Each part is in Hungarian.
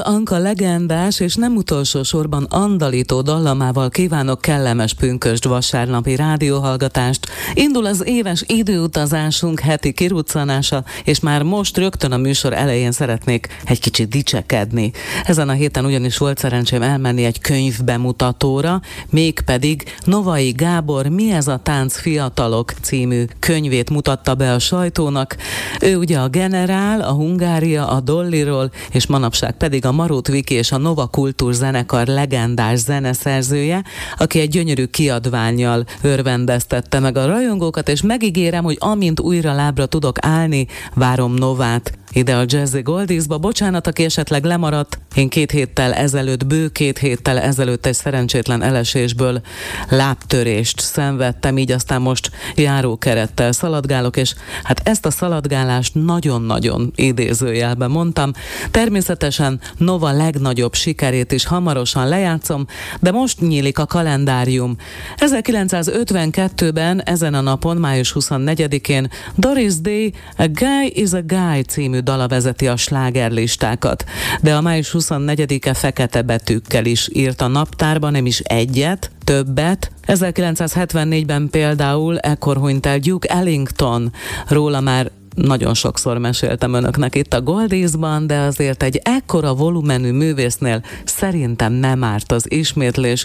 Anka legendás és nem utolsó sorban andalító dallamával kívánok kellemes pünkösd vasárnapi rádióhallgatást. Indul az éves időutazásunk heti kiruccanása, és már most rögtön a műsor elején szeretnék egy kicsit dicsekedni. Ezen a héten ugyanis volt szerencsém elmenni egy könyvbemutatóra, mégpedig Novai Gábor Mi ez a tánc fiatalok című könyvét mutatta be a sajtónak. Ő ugye a Generál, a Hungária, a Dolliról, és manapság pedig a Marót Viki és a Nova Kultúr zenekar legendás zeneszerzője, aki egy gyönyörű kiadvánnyal örvendeztette meg a rajongókat, és megígérem, hogy amint újra lábra tudok állni, várom Novát ide a Jazzy Goldiesba. Bocsánat, aki esetleg lemaradt, én bő 2 héttel ezelőtt egy szerencsétlen elesésből lábtörést szenvedtem, így aztán most járókerettel szaladgálok, és hát ezt a szaladgálást nagyon-nagyon idézőjelben mondtam. Természetesen Nova legnagyobb sikerét is hamarosan lejátszom, de most nyílik a kalendárium. 1952-ben ezen a napon, május 24-én Doris Day A Guy is a Guy című dala vezeti a slágerlistákat, de a május 24-e fekete betűkkel is írt a naptárba, nem is egyet, többet. 1974-ben például ekkor hunyt el Duke Ellington, róla már nagyon sokszor meséltem önöknek itt a Goldiesban, de azért egy ekkora volumenű művésznél szerintem nem árt az ismétlés.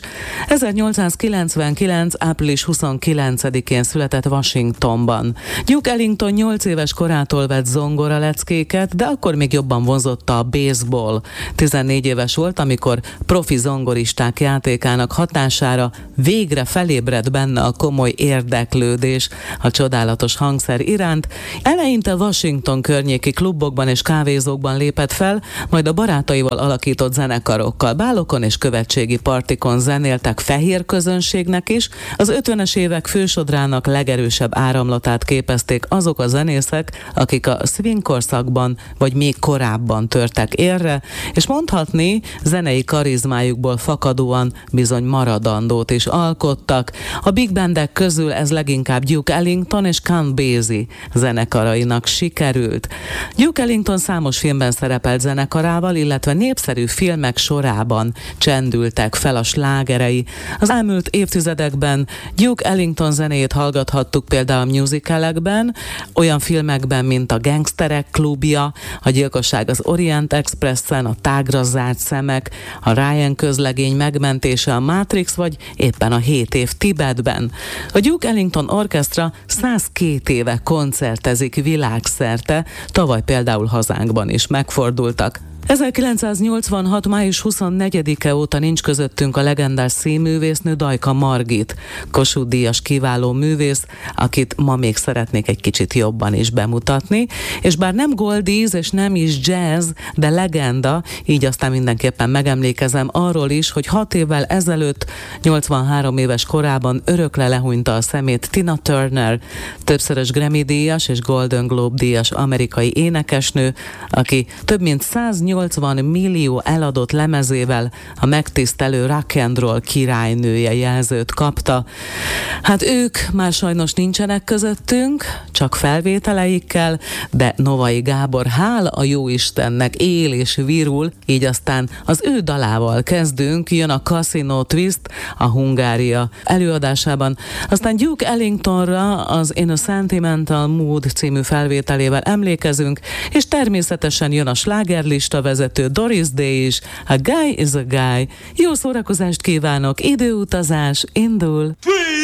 1899. április 29-én született Washingtonban. Duke Ellington 8 éves korától vett zongoraleckéket, de akkor még jobban vonzotta a baseball. 14 éves volt, amikor profi zongoristák játékának hatására végre felébredt benne a komoly érdeklődés a csodálatos hangszer iránt. Eleinte Washington környéki klubokban és kávézókban lépett fel, majd a barátaival alakított zenekarokkal, bálokon és követségi partikon zenéltek fehér közönségnek is. Az 50-es évek fősodrának legerősebb áramlatát képezték azok a zenészek, akik a swing korszakban vagy még korábban törtek érre, és mondhatni, zenei karizmájukból fakadóan bizony maradandót is alkottak. A big bandek közül ez leginkább Duke Ellington és Count Basie zenekarainak sikerült. Duke Ellington számos filmben szerepelt zenekarával, illetve népszerű filmek sorában csendültek fel a slágerei. Az elmúlt évtizedekben Duke Ellington zenéjét hallgathattuk például musicalekben, olyan filmekben, mint a Gangsterek klubja, a Gyilkosság az Orient Expressen, a Tágra zárt szemek, a Ryan közlegény megmentése, a Matrix, vagy éppen a 7 év Tibetben. A Duke Ellington Orchestra 102 éve koncertezik világszerte, tavaly például hazánkban is megfordultak. 1986. május 24-e óta nincs közöttünk a legendás színművésznő Dajka Margit, Kossuth-díjas kiváló művész, akit ma még szeretnék egy kicsit jobban is bemutatni, és bár nem goldies és nem is jazz, de legenda, így aztán mindenképpen megemlékezem arról is, hogy 6 évvel ezelőtt, 83 éves korában örökre lehúnyta a szemét Tina Turner, többszörös Grammy-díjas és Golden Globe-díjas amerikai énekesnő, aki több mint 180 millió eladott lemezével a megtisztelő rock and roll királynője jelzőt kapta. Hát ők már sajnos nincsenek közöttünk, csak felvételeikkel, de Novai Gábor, hála a jóistennek, él és virul, így aztán az ő dalával kezdünk, jön a Casino Twist a Hungária előadásában, aztán Duke Ellingtonra az In a Sentimental Mood című felvételével emlékezünk, és természetesen jön a slágerlista vezető Doris Day is, A Guy is a Guy. Jó szórakozást kívánok, időutazás indul!